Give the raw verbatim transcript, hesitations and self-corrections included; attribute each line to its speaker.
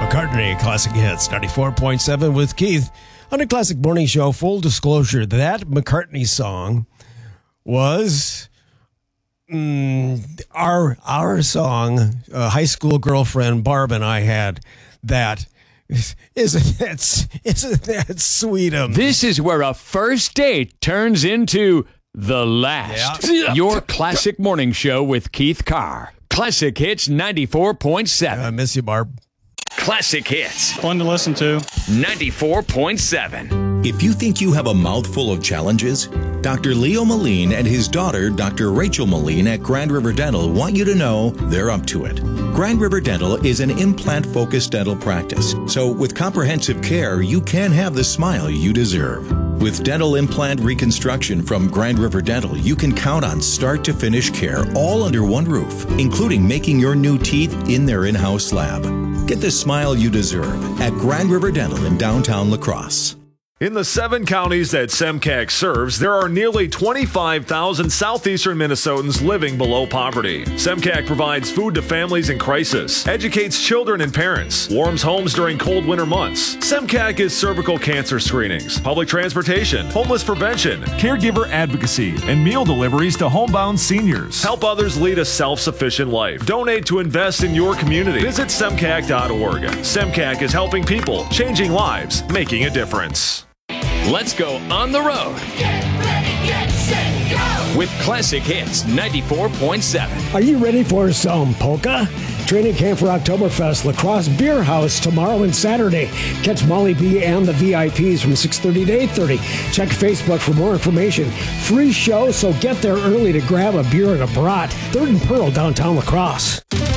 Speaker 1: McCartney, Classic Hits, ninety-four point seven with Keith. On a Classic Morning Show, full disclosure, that McCartney song was mm, our our song, uh, high school girlfriend Barb and I had that. Isn't that, isn't that sweet of
Speaker 2: This is where a first date turns into the last.
Speaker 1: Yeah.
Speaker 2: Your Classic Morning Show with Keith Carr. Classic Hits ninety-four point seven.
Speaker 1: I miss you, Barb.
Speaker 2: Classic Hits
Speaker 3: Fun to listen to.
Speaker 2: ninety-four point seven.
Speaker 4: If you think you have a mouthful of challenges, Doctor Leo Moline and his daughter, Doctor Rachel Moline at Grand River Dental want you to know they're up to it. Grand River Dental is an implant-focused dental practice, so with comprehensive care, you can have the smile you deserve. With dental implant reconstruction from Grand River Dental, you can count on start-to-finish care all under one roof, including making your new teeth in their in-house lab. Get the smile you deserve at Grand River Dental in downtown La Crosse.
Speaker 5: In the seven counties that SEMCAC serves, there are nearly twenty-five thousand southeastern Minnesotans living below poverty. SEMCAC provides food to families in crisis, educates children and parents, warms homes during cold winter months. SEMCAC is cervical cancer screenings, public transportation, homeless prevention,
Speaker 6: caregiver advocacy, and meal deliveries to homebound seniors.
Speaker 5: Help others lead a self-sufficient life. Donate to invest in your community. Visit semcac dot org. SEMCAC is helping people, changing lives, making a difference.
Speaker 2: Let's go on the road.
Speaker 7: Get ready, get set, go!
Speaker 2: With Classic Hits ninety-four point seven.
Speaker 8: Are you ready for some polka? Training camp for Oktoberfest, La Crosse Beer House tomorrow and Saturday. Catch Molly B and the V I Ps from six thirty to eight thirty. Check Facebook for more information. Free show, so get there early to grab a beer and a brat. Third and Pearl, downtown La Crosse.